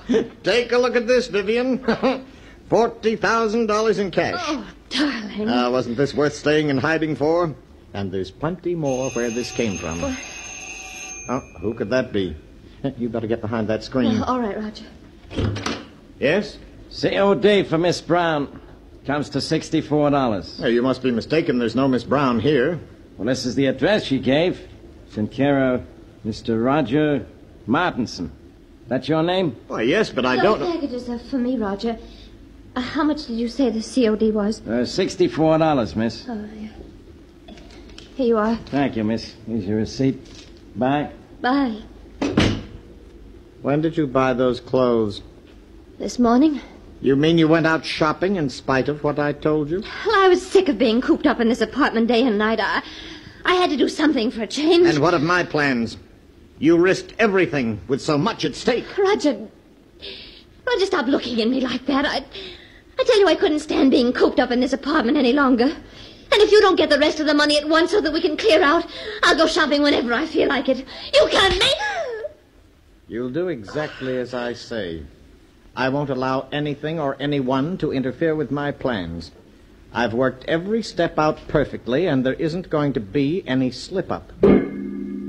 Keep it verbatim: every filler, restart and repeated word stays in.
Take a look at this, Vivian. Forty thousand dollars in cash. Oh, darling. Uh, wasn't this worth staying in hiding for? And there's plenty more where this came from. What? Oh, who could that be? You better get behind that screen. Uh, all right, Roger. Yes? C O D for Miss Brown. Comes to sixty-four dollars. Well, you must be mistaken. There's no Miss Brown here. Well, this is the address she gave. It's in care of Mister Roger Martinson. That's your name? Why, yes, but I Those don't know. packages are for me, Roger. Uh, how much did you say the C O D was? Uh, sixty-four dollars, miss. Oh, yeah. Here you are. Thank you, miss. Here's your receipt. Bye. Bye. When did you buy those clothes? This morning? You mean you went out shopping in spite of what I told you? Well, I was sick of being cooped up in this apartment day and night. I, I had to do something for a change. And what of my plans? You risked everything with so much at stake. Roger... Roger, stop looking at me like that. I, I tell you, I couldn't stand being cooped up in this apartment any longer. And if you don't get the rest of the money at once so that we can clear out, I'll go shopping whenever I feel like it. You can't make... You'll do exactly as I say. I won't allow anything or anyone to interfere with my plans. I've worked every step out perfectly, and there isn't going to be any slip-up.